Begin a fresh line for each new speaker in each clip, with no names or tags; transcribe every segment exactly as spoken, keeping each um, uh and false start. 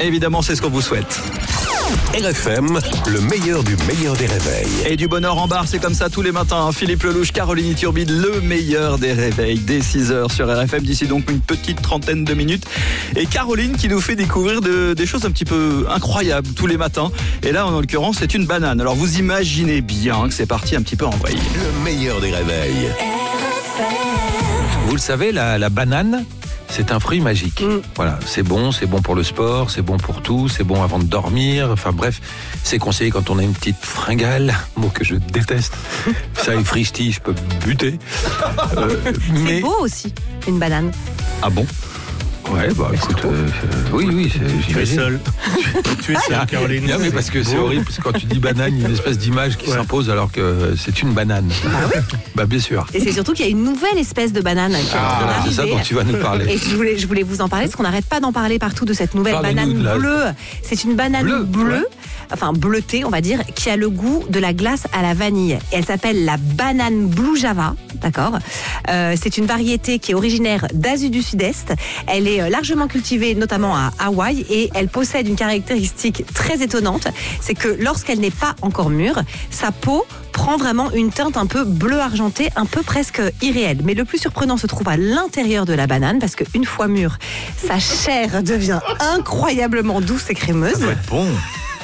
Évidemment, c'est ce qu'on vous souhaite.
R F M, le meilleur du meilleur des réveils.
Et du bonheur en barre, c'est comme ça tous les matins. Philippe Lelouch, Caroline Iturbide, le meilleur des réveils dès six heures sur R F M. D'ici donc une petite trentaine de minutes. Et Caroline qui nous fait découvrir de, des choses un petit peu incroyables tous les matins. Et là, en l'occurrence, c'est une banane. Alors vous imaginez bien que c'est parti un petit peu en vrille.
Le meilleur des réveils.
Vous le savez, la, la banane, c'est un fruit magique. Mmh. Voilà, c'est bon, c'est bon pour le sport, c'est bon pour tout, c'est bon avant de dormir. Enfin bref, c'est conseillé quand on a une petite fringale, mot que je déteste. Ça et frichti, je peux buter.
Euh, c'est mais... beau aussi, une banane.
Ah bon?
Ouais, bah écoute, euh, oui, oui, c'est,
tu es seul. Tu es seul, Caroline.
Non, mais parce que c'est horrible, parce que quand tu dis banane, il y a une espèce d'image qui ouais. s'impose alors que c'est une banane.
Ah ouais?
Bah bien sûr.
Et c'est surtout qu'il y a une nouvelle espèce de banane qui
ah, c'est ça dont tu vas nous parler.
Et je voulais, je voulais vous en parler, parce qu'on n'arrête pas d'en parler partout de cette nouvelle Parlez-nous banane bleue. C'est une banane bleue, bleue ouais. enfin bleutée, on va dire, qui a le goût de la glace à la vanille. Et elle s'appelle la banane Blue Java, d'accord. Euh, c'est une variété qui est originaire d'Asie du Sud-Est. Elle est largement cultivée, notamment à Hawaï, et elle possède une caractéristique très étonnante, c'est que lorsqu'elle n'est pas encore mûre, sa peau prend vraiment une teinte un peu bleu argenté, un peu presque irréelle. Mais le plus surprenant se trouve à l'intérieur de la banane, parce qu'une fois mûre, sa chair devient incroyablement douce et crémeuse.
Ça va être bon.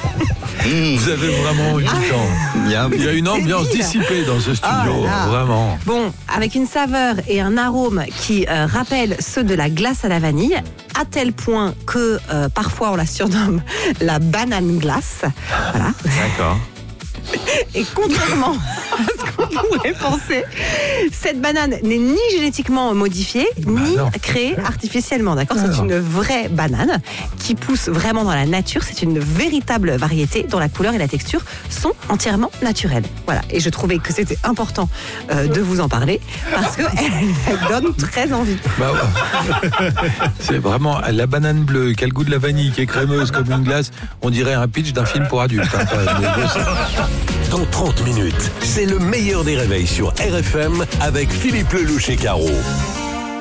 Vous avez vraiment eu du temps. Il y a, il y a une ambiance dissipée dans ce studio, ah vraiment.
Bon, avec une saveur et un arôme qui euh, rappellent ceux de la glace à la vanille, à tel point que euh, parfois on la surnomme la banane glace. Voilà.
D'accord.
Et contrairement à ce qu'on pourrait penser, cette banane n'est ni génétiquement modifiée, bah ni non. créée artificiellement. D'accord ? C'est une vraie banane qui pousse vraiment dans la nature. C'est une véritable variété dont la couleur et la texture sont entièrement naturelles. Voilà. Et je trouvais que c'était important euh, de vous en parler parce qu'elle elle donne très envie.
Bah ouais. C'est vraiment la banane bleue qui a le goût de la vanille, qui est crémeuse comme une glace. On dirait un pitch d'un film pour adultes. Hein,
Dans trente minutes, c'est le meilleur des réveils sur R F M avec Philippe Lelouch et Caro.